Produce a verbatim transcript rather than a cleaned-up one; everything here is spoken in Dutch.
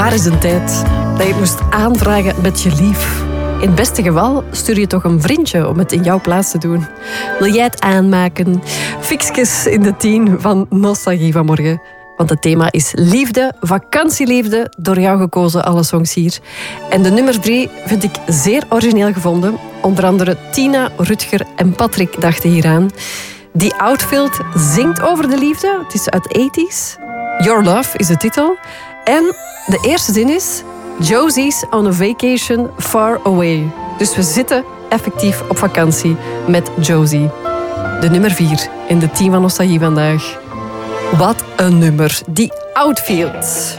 Daar is een tijd dat je het moest aanvragen met je lief. In het beste geval stuur je toch een vriendje om het in jouw plaats te doen. Wil jij het aanmaken? Fiksjes in de tien van Nostalgie vanmorgen. Want het thema is liefde, vakantieliefde, door jou gekozen, alle songs hier. En de nummer drie vind ik zeer origineel gevonden. Onder andere Tina, Rutger en Patrick dachten hieraan. Die Outfield zingt over de liefde. Het is uit tachtiger jaren. Your Love is de titel. En de eerste zin is... Josie's on a vacation far away. Dus we zitten effectief op vakantie met Josie. De nummer vier in de tien van Nostalgie vandaag. Wat een nummer. Die Outfield.